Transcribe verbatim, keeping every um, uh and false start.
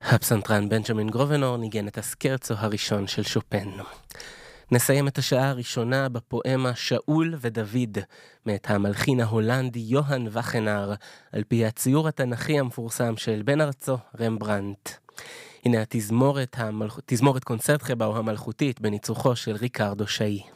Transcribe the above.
הפסנתרן בנג'מין גרובנור ניגן את הסקרצו הראשון של שופן. נסיים את השעה הראשונה בפואמה שאול ודוד, מאת המלחין ההולנדי יוהאן וקנר, על פי הציור התנ"כי המפורסם של בן ארצו רמברנדט. הנה התזמורת, המלכ... תזמורת קונצרט חבאו המלכותית בניצוחו של ריקרדו שאי.